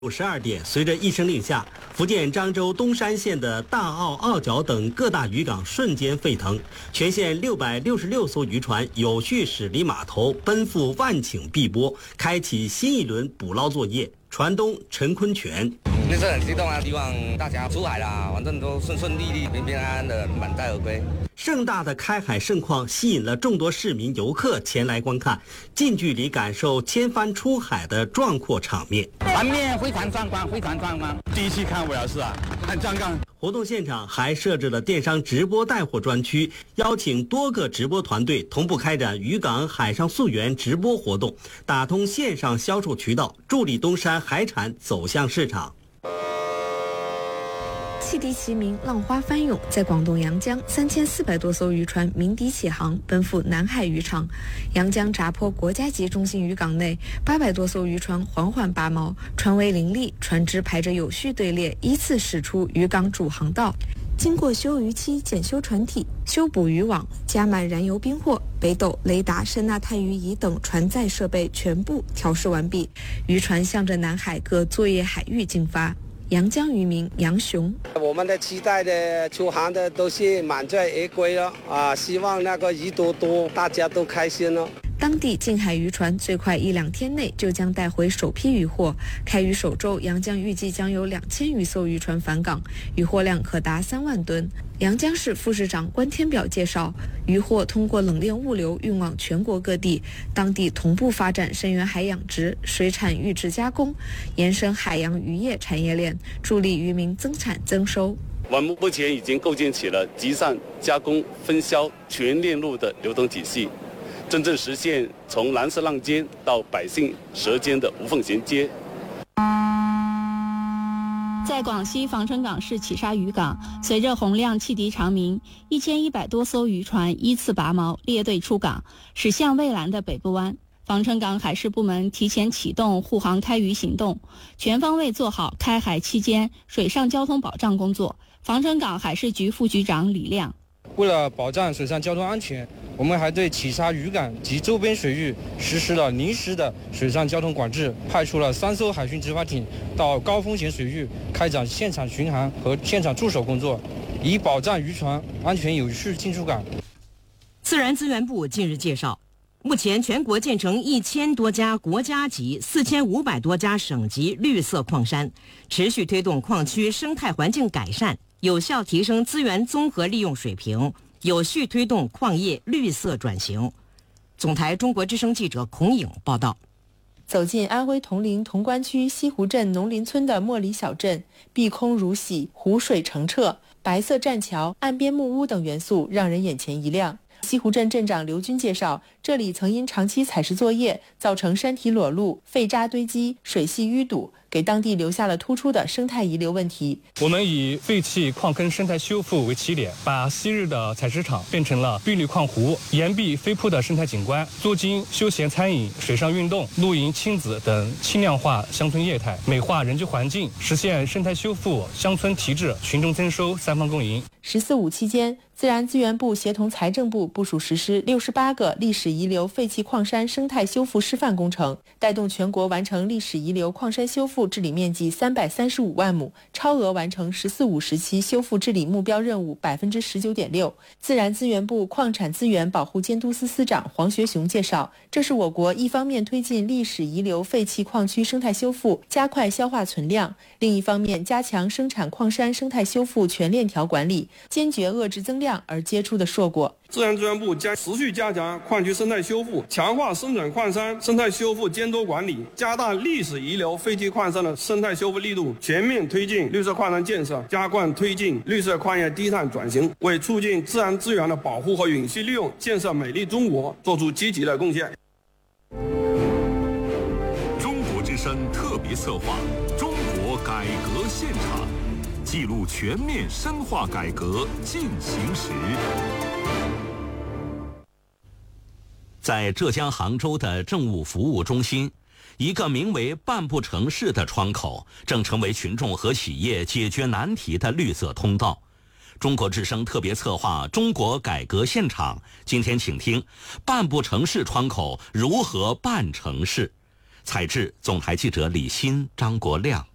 12点，随着一声令下，福建漳州东山县的大澳、澳角等各大渔港瞬间沸腾，全县666艘渔船有序驶离码头，奔赴万顷碧波，开启新一轮捕捞作业。船东陈坤全， 那是很激动啊！希望大家出海啦，反正都顺顺利利、平平安安的满载而归。 盛大的开海盛况吸引了众多市民游客前来观看，近距离感受千帆出海的壮阔场面。 场面非常壮观，非常壮观。 第一期看我也是啊，很壮观。 活动现场还设置了电商直播带货专区，邀请多个直播团队同步开展渔港海上溯源直播活动，打通线上销售渠道，助力东山海产走向市场。 汽笛齐鸣，浪花翻涌，在广东阳江，3400多艘渔船鸣笛起航，奔赴南海渔场。阳江闸坡国家级中心渔港内，800多艘渔船缓缓拔锚，船桅林立，船只排着有序队列，依次驶出渔港主航道。经过休渔期检修船体、修补渔网、加满燃油冰货、北斗、雷达、声呐探鱼仪等船载设备全部调试完毕，渔船向着南海各作业海域进发。阳江渔民杨雄， 我们的期待的出航的都是满载而归了啊！希望那个鱼多，大家都开心了。 当地近海渔船最快1-2天内就将带回首批渔获。开渔首周，阳江预计将有2000余艘渔船返港，渔获量可达3万吨。阳江市副市长关天表介绍，渔获通过冷链物流运往全国各地，当地同步发展深远海养殖、水产预制加工，延伸海洋渔业产业链，助力渔民增产增收。 我们目前已经构建起了集散、加工、分销全链路的流通体系，真正实现从蓝色浪尖到百姓舌尖的无缝衔接。 在广西防城港市启沙渔港，随着洪亮汽笛长鸣，1100多艘渔船依次拔锚，列队出港，驶向蔚蓝的北部湾。防城港海事部门提前启动护航开渔行动，全方位做好开海期间水上交通保障工作。防城港海事局副局长李亮， 为了保障水上交通安全，我们还对启沙渔港及周边水域实施了临时的水上交通管制，派出了3艘海巡执法艇到高风险水域开展现场巡航和现场驻守工作，以保障渔船安全有序进出港。 自然资源部近日介绍，目前全国建成1000多家国家级、4500多家省级绿色矿山，持续推动矿区生态环境改善，有效提升资源综合利用水平，有序推动矿业绿色转型。总台中国之声记者孔颖报道。 走进安徽铜陵潼关区西湖镇农林村的莫里小镇，碧空如洗，湖水澄澈，白色栈桥、岸边木屋等元素让人眼前一亮。西湖镇镇长刘军介绍，这里曾因长期采石作业造成山体裸露、废渣堆积、水系淤堵，给当地留下了突出的生态遗留问题。 我们以废弃矿坑生态修复为起点，把昔日的采石场变成了碧绿矿湖、岩壁飞瀑的生态景观，租金、休闲餐饮、水上运动、露营、亲子等轻量化乡村业态，美化人居环境，实现生态修复、乡村提质、群众增收3方共赢。 14-5期间，自然资源部协同财政部部署实施68个历史遗留废弃矿山生态修复示范工程，带动全国完成历史遗留矿山修复治理面积335万亩，超额完成14-5时期修复治理目标任务19.6%。自然资源部矿产资源保护监督司司长黄学雄介绍，这是我国一方面推进历史遗留废弃矿区生态修复，加快消化存量，另一方面加强生产矿山生态修复全链条管理，坚决遏制增量而结出的硕果。 自然资源部将持续加强矿区生态修复，强化生产矿山生态修复监督管理，加大历史遗留废弃矿山的生态修复力度，全面推进绿色矿山建设，加快推进绿色矿业低碳转型，为促进自然资源的保护和永续利用，建设美丽中国做出积极的贡献。 中国之声特别策划《中国改革现场》，记录全面深化改革进行时。 在浙江杭州的政务服务中心，一个名为“半步城市”的窗口，正成为群众和企业解决难题的绿色通道。中国之声特别策划《中国改革现场》，今天请听“半步城市”窗口如何办城市。采制总台记者李欣、张国亮。